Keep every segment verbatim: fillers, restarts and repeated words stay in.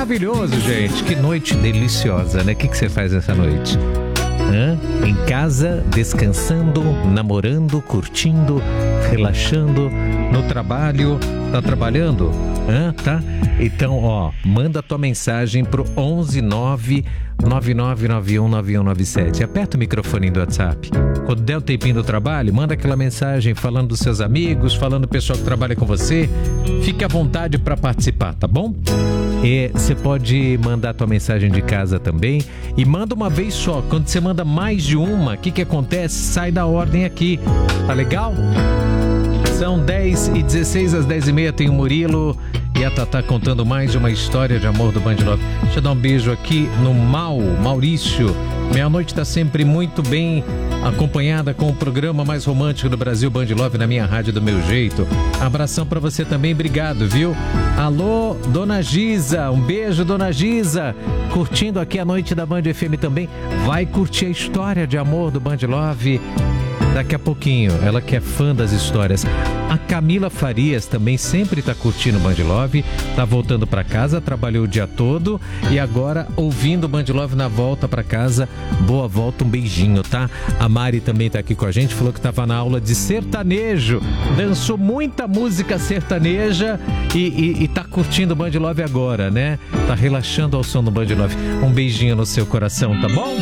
maravilhoso, gente. Que noite deliciosa, né? O que, que você faz essa noite? Hã? Em casa, descansando, namorando, curtindo, relaxando, no trabalho. Tá trabalhando? Hã? Tá? Então, ó, manda a tua mensagem pro onze nove nove nove nove um nove um nove sete. Aperta o microfone do WhatsApp. Quando der o tempinho do trabalho, manda aquela mensagem falando dos seus amigos, falando do pessoal que trabalha com você. Fique à vontade para participar, tá bom? E você pode mandar a tua mensagem de casa também. E manda uma vez só. Quando você manda mais de uma, o que que acontece? Sai da ordem aqui. Tá legal? São dez e dezesseis, às dez e meia tem o Murilo e a Tatá contando mais uma história de amor do Band Love. Deixa eu dar um beijo aqui no Mal, Maurício. Meia-noite está sempre muito bem acompanhada com o programa mais romântico do Brasil, Band Love, na minha rádio do meu jeito. Abração pra você também, obrigado, viu? Alô, Dona Giza, um beijo, Dona Giza. Curtindo aqui a noite da Band F M também. Vai curtir a história de amor do Band Love daqui a pouquinho, ela que é fã das histórias. A Camila Farias também sempre tá curtindo o Band Love, tá voltando para casa, trabalhou o dia todo e agora ouvindo o Band Love na volta para casa. Boa volta, um beijinho, tá? A Mari também tá aqui com a gente, falou que tava na aula de sertanejo, dançou muita música sertaneja e, e, e tá curtindo o Band Love agora, né? Tá relaxando ao som do Band Love. Um beijinho no seu coração, tá bom?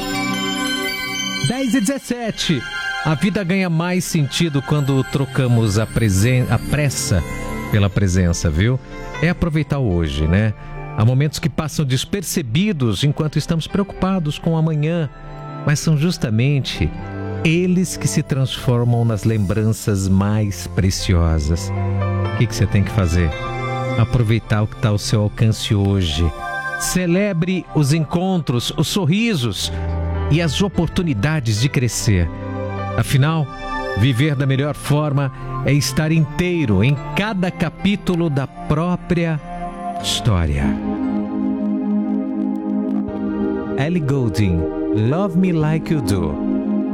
dez e dezessete. A vida ganha mais sentido quando trocamos a, presen- a pressa pela presença, viu? É aproveitar o hoje, né? Há momentos que passam despercebidos enquanto estamos preocupados com o amanhã, mas são justamente eles que se transformam nas lembranças mais preciosas. O que, que você tem que fazer? Aproveitar o que está ao seu alcance hoje. Celebre os encontros, os sorrisos e as oportunidades de crescer. Afinal, viver da melhor forma é estar inteiro em cada capítulo da própria história. Ellie Goulding, Love Me Like You Do.